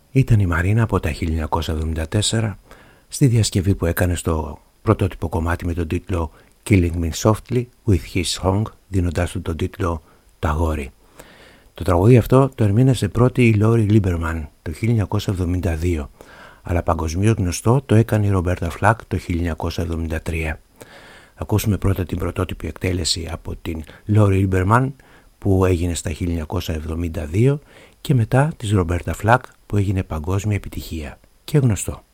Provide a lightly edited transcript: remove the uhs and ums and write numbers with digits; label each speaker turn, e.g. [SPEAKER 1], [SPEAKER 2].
[SPEAKER 1] Ήταν η Μαρίνα από τα 1974 στη διασκευή που έκανε στο πρωτότυπο κομμάτι με τον τίτλο Killing Me Softly with His Song, δίνοντάς του τον τίτλο «Το αγόρι». Το τραγούδι αυτό το ερμήνευσε πρώτη η Λόρι Λίμπερμαν το 1972, αλλά παγκοσμίως γνωστό το έκανε η Ρομπέρτα Φλακ το 1973. Ακούσουμε πρώτα την πρωτότυπη εκτέλεση από την Λόρι Λίμπερμαν που έγινε στα 1972 και μετά της Ρομπέρτα Φλακ που έγινε παγκόσμια επιτυχία και γνωστό.